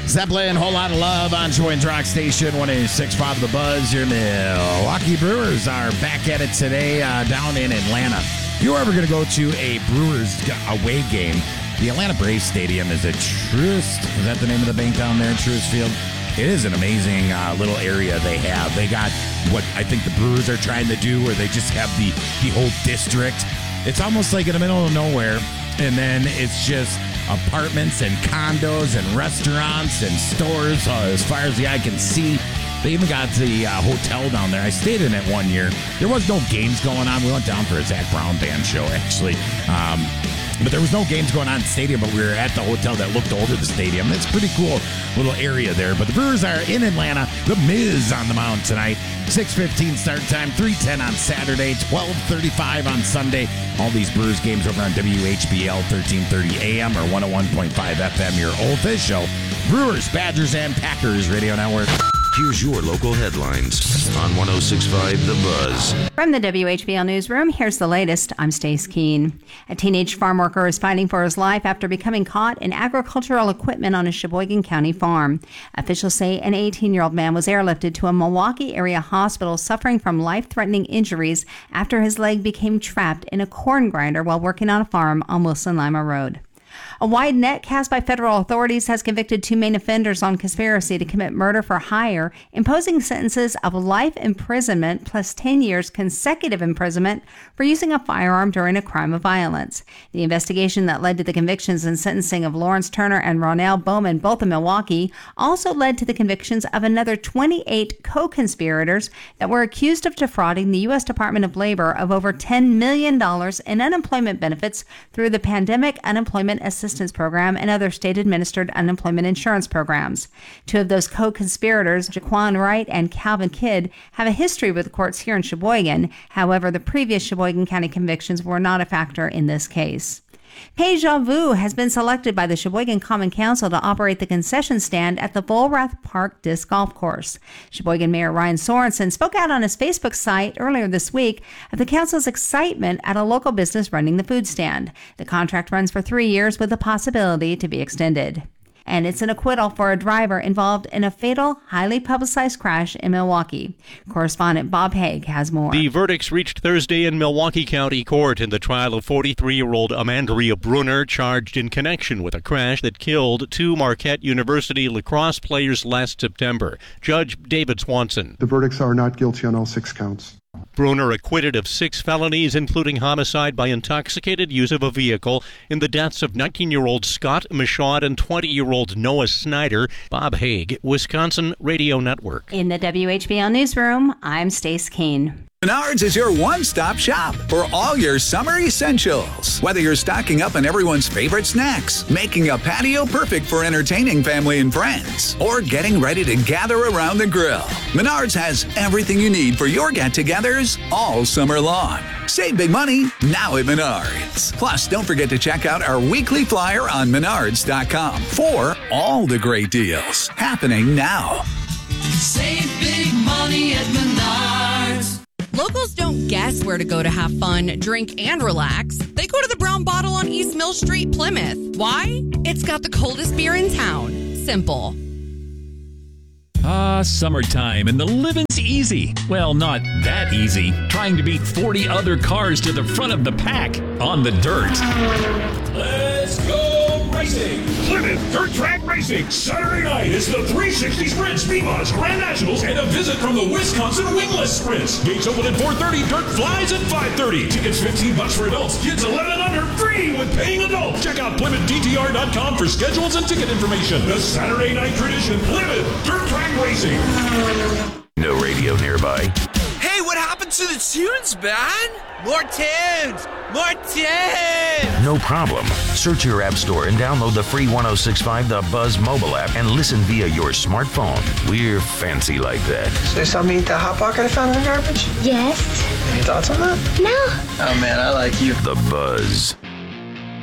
Zeppelin, Whole Lot of Love on Joy and Rock Station, 106.5 The Buzz. Your Milwaukee Brewers are back at it today down in Atlanta. If you're ever going to go to a Brewers away game, the Atlanta Braves Stadium is at Truist. Is that the name of the bank down there, Truist Field? It is an amazing little area they have. They got what I think the Brewers are trying to do, where they just have the whole district. It's almost like in the middle of nowhere, and then it's just apartments and condos and restaurants and stores as far as the eye can see. They even got the hotel down there. I stayed in it one year. There was no games going on. We went down for a Zach Brown band show, actually. But there was no games going on in the stadium, but we were at the hotel that looked over the stadium. It's a pretty cool little area there. But the Brewers are in Atlanta. The Miz on the mound tonight. 6:15 start time, 3:10 on Saturday, 12:35 on Sunday. All these Brewers games over on WHBL 1330 AM or 101.5 FM, your official Brewers, Badgers, and Packers radio network. Here's your local headlines on 106.5 The Buzz. From the WHBL Newsroom, here's the latest. I'm Stace Keene. A teenage farm worker is fighting for his life after becoming caught in agricultural equipment on a Sheboygan County farm. Officials say an 18-year-old man was airlifted to a Milwaukee area hospital suffering from life-threatening injuries after his leg became trapped in a corn grinder while working on a farm on Wilson Lima Road. A wide net cast by federal authorities has convicted two main offenders on conspiracy to commit murder for hire, imposing sentences of life imprisonment plus 10 years consecutive imprisonment for using a firearm during a crime of violence. The investigation that led to the convictions and sentencing of Lawrence Turner and Ronell Bowman, both in Milwaukee, also led to the convictions of another 28 co-conspirators that were accused of defrauding the U.S. Department of Labor of over $10 million in unemployment benefits through the Pandemic Unemployment Assistance Program and other state-administered unemployment insurance programs. Two of those co-conspirators, Jaquan Wright and Calvin Kidd, have a history with the courts here in Sheboygan. However, the previous Sheboygan County convictions were not a factor in this case. Deja Vu has been selected by the Sheboygan Common Council to operate the concession stand at the Volrath Park Disc Golf Course. Sheboygan Mayor Ryan Sorensen spoke out on his Facebook site earlier this week of the council's excitement at a local business running the food stand. The contract runs for 3 years with the possibility to be extended. And it's an acquittal for a driver involved in a fatal, highly publicized crash in Milwaukee. Correspondent Bob Haig has more. The verdicts reached Thursday in Milwaukee County Court in the trial of 43-year-old Amandria Brunner, charged in connection with a crash that killed two Marquette University lacrosse players last September. Judge David Swanson. The verdicts are not guilty on all 6 counts. Brunner acquitted of 6 felonies, including homicide by intoxicated use of a vehicle in the deaths of 19-year-old Scott Michaud and 20-year-old Noah Snyder. Bob Haig, Wisconsin Radio Network. In the WHBL Newsroom, I'm Stace Keene. Menards is your one-stop shop for all your summer essentials. Whether you're stocking up on everyone's favorite snacks, making a patio perfect for entertaining family and friends, or getting ready to gather around the grill, Menards has everything you need for your get-togethers all summer long. Save big money now at Menards. Plus, don't forget to check out our weekly flyer on Menards.com for all the great deals happening now. Save big money at Menards. Locals don't guess where to go to have fun, drink, and relax. They go to the Brown Bottle on East Mill Street, Plymouth. Why? It's got the coldest beer in town. Simple. Summertime and the living's easy. Well, not that easy. Trying to beat 40 other cars to the front of the pack on the dirt. Let's go racing! Plymouth Dirt Track Racing. Saturday night is the 360 Sprint Speedbots Grand Nationals and a visit from the Wisconsin Wingless Sprints. Gates open at 4:30. Dirt flies at 5:30. Tickets $15 for adults. Kids 11 and under free with paying adults. Check out PlymouthDTR.com for schedules and ticket information. The Saturday night tradition. Plymouth Dirt Track Racing. No radio nearby. Hey, what happened to the tunes, man? More tunes! More tunes! No problem. Search your app store and download the free 106.5 The Buzz mobile app and listen via your smartphone. We're fancy like that. So you saw me eat that Hot Pocket I found in the garbage? Yes. Any thoughts on that? No. Oh, man, I like you. The Buzz.